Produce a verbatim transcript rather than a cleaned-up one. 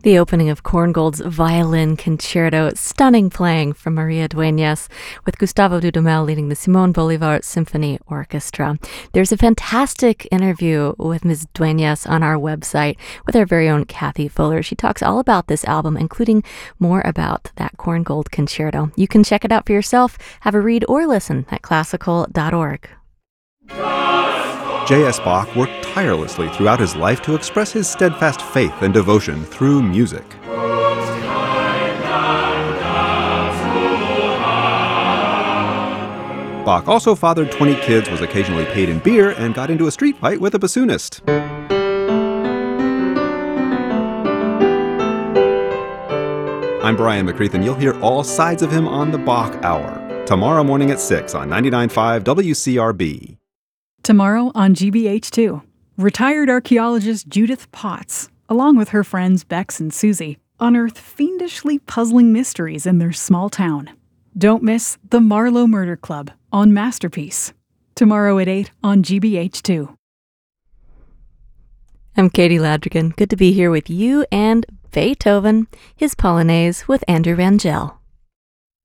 The opening of Korngold's Violin Concerto, stunning playing from Maria Dueñas, with Gustavo Dudamel leading the Simón Bolívar Symphony Orchestra. There's a fantastic interview with Miz Dueñas on our website with our very own Kathy Fuller. She talks all about this album, including more about that Korngold Concerto. You can check it out for yourself, have a read or listen at classical dot org. J S. Bach worked tirelessly throughout his life to express his steadfast faith and devotion through music. Bach also fathered twenty kids, was occasionally paid in beer, and got into a street fight with a bassoonist. I'm Brian McCreath, and you'll hear all sides of him on the Bach Hour, tomorrow morning at six on ninety-nine point five W C R B. Tomorrow on G B H two, retired archaeologist Judith Potts, along with her friends Bex and Susie, unearth fiendishly puzzling mysteries in their small town. Don't miss The Marlowe Murder Club on Masterpiece, tomorrow at eight on G B H two. I'm Katie Ladrigan. Good to be here with you and Beethoven, his Polonaise with Andrew Rangel.